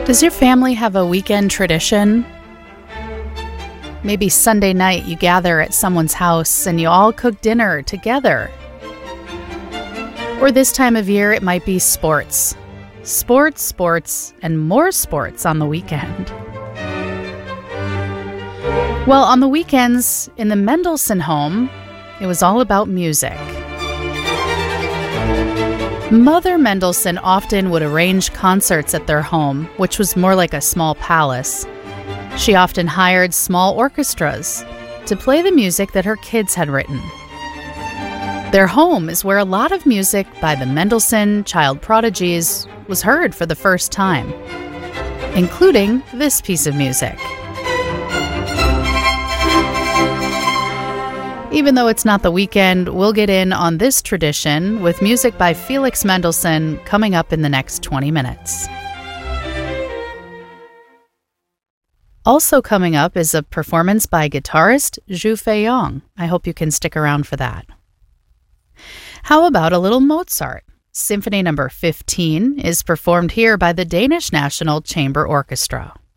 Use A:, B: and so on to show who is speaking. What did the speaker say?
A: Does your family have a weekend tradition? Maybe Sunday night you gather at someone's house and you all cook dinner together. Or this time of year it might be sports. Sports, and more sports on the weekend. Well, on the weekends, in the Mendelssohn home, it was all about music. Mother Mendelssohn often would arrange concerts at their home, which was more like a small palace. She often hired small orchestras to play the music that her kids had written. Their home is where a lot of music by the Mendelssohn child prodigies was heard for the first time, including this piece of music. Even though it's not the weekend, we'll get in on this tradition with music by Felix Mendelssohn coming up in the next 20 minutes. Also coming up is a performance by guitarist Zhu Feiyong. I hope you can stick around for that. How about a little Mozart? Symphony No. 15 is performed here by the Danish National Chamber Orchestra.